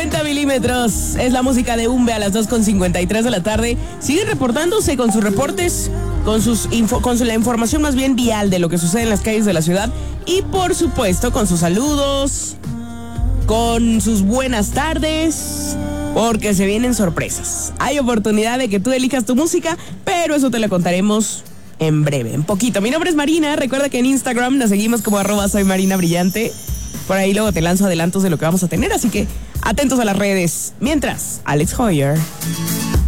50 milímetros. Es la música de Umbe a las 2:53 de la tarde. Siguen reportándose con sus reportes, con la información más bien vial de lo que sucede en las calles de la ciudad. Y por supuesto con sus saludos, con sus buenas tardes, porque se vienen sorpresas. Hay oportunidad de que tú elijas tu música, pero eso te lo contaremos en breve, en poquito. Mi nombre es Marina. Recuerda que en Instagram nos seguimos como @soymarinabrillante. Por ahí luego te lanzo adelantos de lo que vamos a tener, así que atentos a las redes. Mientras, Alex Hoyer.